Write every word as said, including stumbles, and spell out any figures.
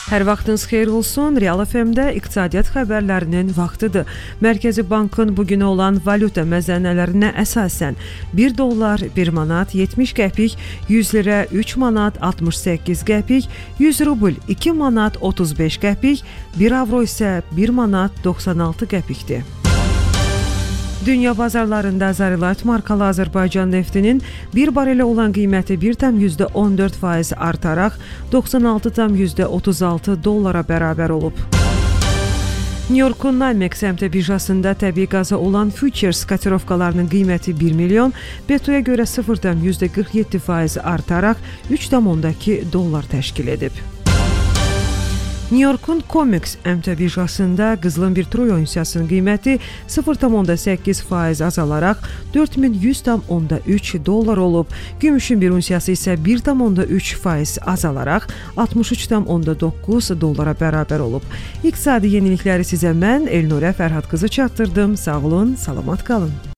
Hər vaxtınız xeyir olsun. Real F M-də iqtisadiyyat xəbərlərinin vaxtıdır. Mərkəzi Bankın bugünə olan valyuta məzənnələrinə əsasən bir dollar bir manat yetmiş qəpik, yüz lirə üç manat altmış səkkiz qəpik, yüz rubl iki manat otuz beş qəpik, bir avro isə bir manat doxsan altı qəpikdir. Dünya bazarlarında Azarilayt markalı Azərbaycan neftinin bir barelə olan qiyməti bir tam yüzdə on dörd faiz artaraq doxsan altı tam yüzdə otuz altı dollara bərabər olub. New York'un NYMEX əmtə birjasında təbii qaza olan futures kotirovkalarının qiyməti bir milyon, betoya görə sıfır tam yüzdə qırx yeddi faiz artaraq üç tam on iki dollar təşkil edib. New York'un COMEX əmtə birjasında qızılın bir troy unsiyasının qiyməti sıfır tam on səkkiz faiz azalaraq dörd min yüz tam on üç dollar olub. Gümüşün bir unsiyası isə bir tam on üç faiz azalaraq altmış üç tam on doqquz dollara bərabər olub. İqtisadi yenilikləri sizə mən Elnurə Fərhad qızı çatdırdım. Sağ olun, salamat qalın.